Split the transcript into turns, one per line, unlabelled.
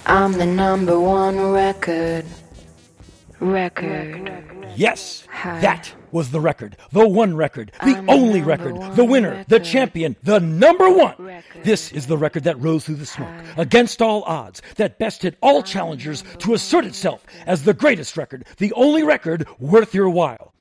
I'm the number one record.
Yes, that was the record. The one record. The only record. The winner. The champion. The number one. This is the record that rose through the smoke, against all odds, that bested all challengers to assert itself as the greatest record, the only record worth your while.